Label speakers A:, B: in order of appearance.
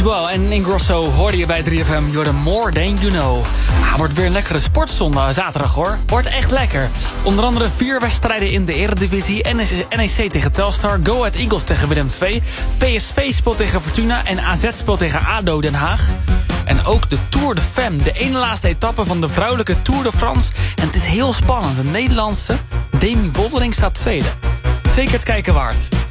A: Well en Ingrosso hoorde je bij 3FM. You're the more than you know. Wordt weer een lekkere sportzondag zaterdag hoor. Wordt echt lekker. Onder andere 4 wedstrijden in de Eredivisie. NEC tegen Telstar. Go Ahead Eagles tegen Willem II. PSV speelt tegen Fortuna. En AZ speelt tegen ADO Den Haag. En ook de Tour de Femme. De ene laatste etappe van de vrouwelijke Tour de France. En het is heel spannend. De Nederlandse Demi Vollering staat tweede. Zeker het kijken waard.